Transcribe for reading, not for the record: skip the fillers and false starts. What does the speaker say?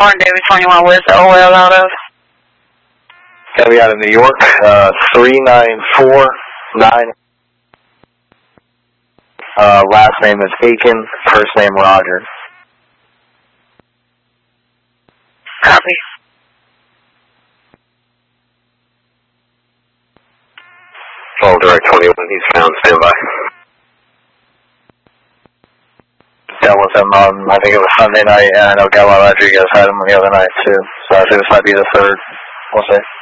Warren Davis 21, where's the OL out of? Gotta be out of New York, 3949. Last name is Aiken, first name Roger. Copy. All direct 21, he's found, standby. Dealt with him on, I think it was Sunday night, and I know Gallo Rodriguez had him the other night too, so I think this might be the third, we'll see.